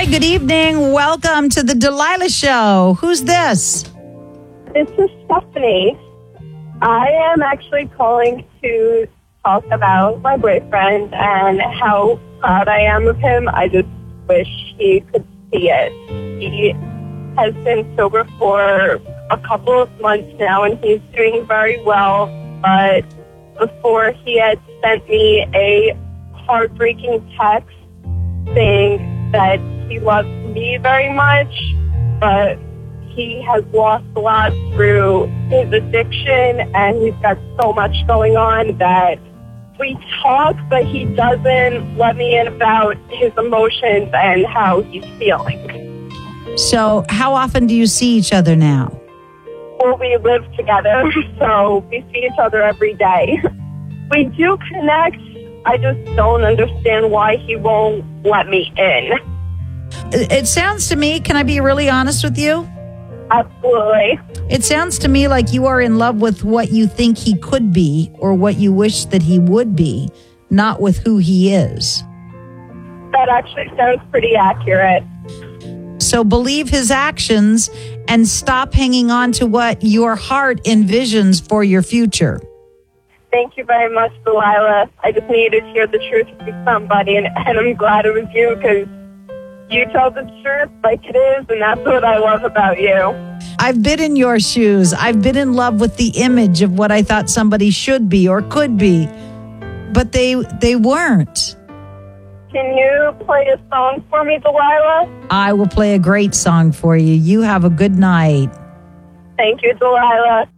Hi, good evening. Welcome to the Delilah Show. Who's this? This is Stephanie. I am actually calling to talk about my boyfriend and how proud I am of him. I just wish he could see it. He has been sober for a couple of months now, and he's doing very well. But before, he had sent me a heartbreaking text saying that he loves me very much, but he has lost a lot through his addiction, and he's got so much going on that we talk, but he doesn't let me in about his emotions and how he's feeling. So how often do you see each other now? Well, we live together, so we see each other every day. We do connect. I just don't understand why he won't let me in. It sounds to me, can I be really honest with you? Absolutely. It sounds to me like you are in love with what you think he could be or what you wish that he would be, not with who he is. That actually sounds pretty accurate. So believe his actions and stop hanging on to what your heart envisions for your future. Thank you very much, Delilah. I just needed to hear the truth from somebody, and I'm glad it was you, because you tell the truth like it is, and that's what I love about you. I've been in your shoes. I've been in love with the image of what I thought somebody should be or could be, but they weren't. Can you play a song for me, Delilah? I will play a great song for you. You have a good night. Thank you, Delilah.